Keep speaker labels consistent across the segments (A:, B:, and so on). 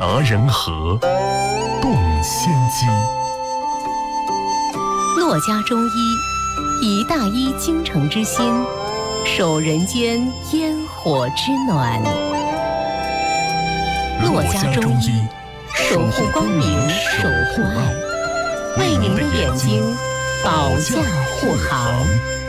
A: 达人和动先机。
B: 骆家中医以大医精诚之心，守人间烟火之暖。骆家中医守护光明，守护爱，为您的眼睛保驾护航。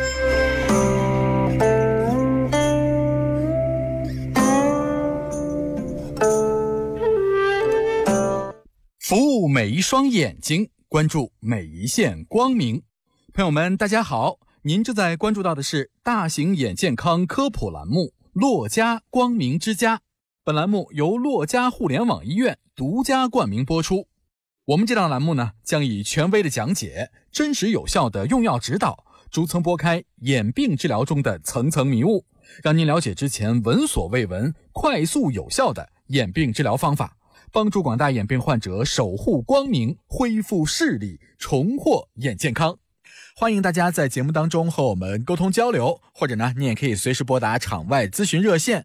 C: 服务每一双眼睛，关注每一线光明。朋友们大家好，您正在关注到的是大型眼健康科普栏目骆家光明之家。本栏目由骆家互联网医院独家冠名播出。我们这档栏目呢，将以权威的讲解、真实有效的用药指导，逐层拨开眼病治疗中的层层迷雾，让您了解之前闻所未闻、快速有效的眼病治疗方法，帮助广大眼病患者守护光明，恢复视力，重获眼健康。欢迎大家在节目当中和我们沟通交流，或者呢，你也可以随时拨打场外咨询热线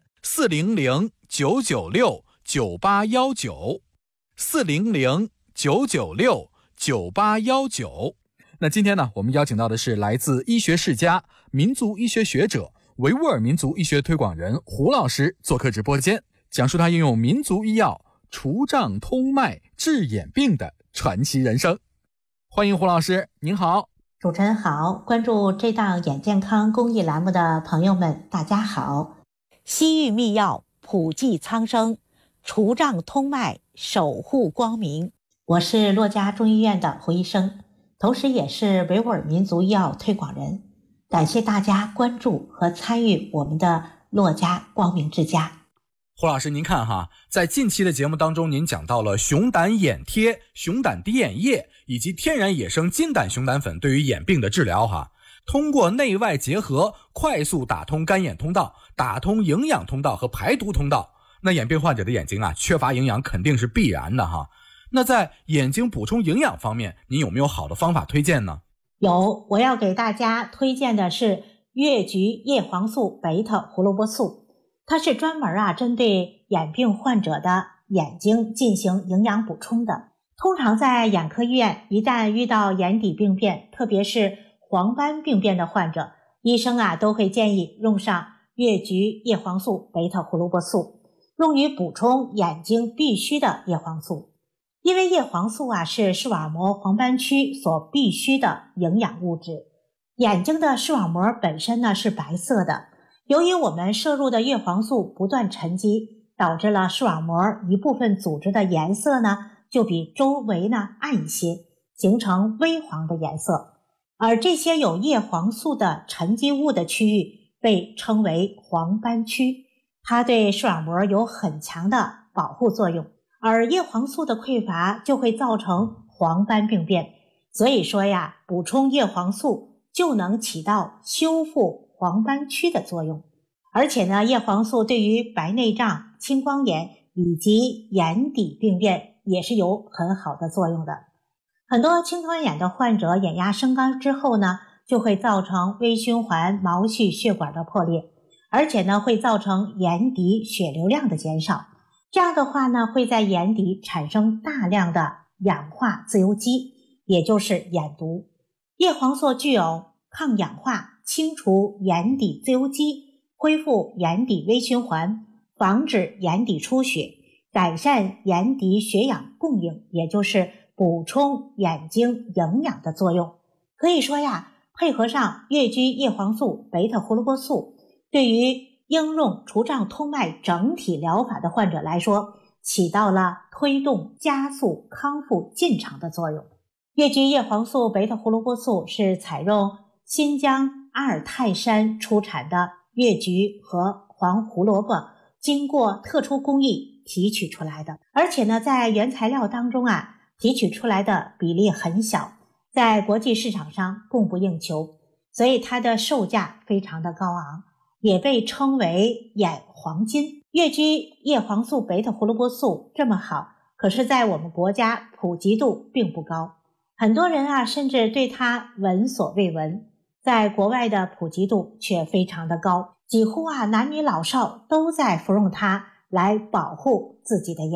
C: 400-996-9819 400-996-9819。那今天呢，我们邀请到的是来自医学世家、民族医学学者、维吾尔民族医学推广人胡老师做客直播间，讲述他应用民族医药除障通脉治眼病的传奇人生。欢迎胡老师，您好。
D: 主持人好，关注这档眼健康公益栏目的朋友们大家好。西域秘药普济苍生，除障通脉守护光明。我是骆家中医院的胡医生，同时也是维吾尔民族医药推广人。感谢大家关注和参与我们的骆家光明之家。
C: 胡老师您看哈，在近期的节目当中，您讲到了熊胆眼贴、熊胆滴眼液以及天然野生金胆熊胆粉对于眼病的治疗哈，通过内外结合，快速打通干眼通道，打通营养通道和排毒通道。那眼病患者的眼睛啊，缺乏营养肯定是必然的哈。那在眼睛补充营养方面，您有没有好的方法推荐呢？
D: 有，我要给大家推荐的是越橘叶黄素贝塔胡萝卜素。它是专门针对眼病患者的眼睛进行营养补充的。通常在眼科医院，一旦遇到眼底病变，特别是黄斑病变的患者，医生都会建议用上越橘叶黄素贝塔胡萝卜素，用于补充眼睛必需的叶黄素。因为叶黄素是视网膜黄斑区所必需的营养物质。眼睛的视网膜本身呢是白色的，由于我们摄入的叶黄素不断沉积，导致了视网膜一部分组织的颜色呢就比周围呢暗一些，形成微黄的颜色。而这些有叶黄素的沉积物的区域被称为黄斑区，它对视网膜有很强的保护作用，而叶黄素的匮乏就会造成黄斑病变。所以说补充叶黄素就能起到修复黄斑区的作用。而且呢，叶黄素对于白内障、青光眼以及眼底病变也是有很好的作用的。很多青光眼的患者眼压升高之后呢，就会造成微循环毛细血管的破裂，而且呢会造成眼底血流量的减少。这样的话呢，会在眼底产生大量的氧化自由基，也就是眼毒。叶黄素具有抗氧化、清除眼底自由基、恢复眼底微循环、防止眼底出血、改善眼底血氧供应，也就是补充眼睛营养的作用。可以说配合上越橘叶黄素贝塔胡萝卜素，对于应用除障通脉整体疗法的患者来说，起到了推动加速康复进程的作用。越橘叶黄素贝塔胡萝卜素是采用新疆阿尔泰山出产的越橘和黄胡萝卜，经过特殊工艺提取出来的，而且呢，在原材料当中提取出来的比例很小，在国际市场上供不应求，所以它的售价非常的高昂，也被称为眼黄金。越橘叶黄素贝塔胡萝卜素这么好，可是在我们国家普及度并不高，很多人甚至对它闻所未闻，在国外的普及度却非常的高，几乎男女老少都在服用它来保护自己的眼。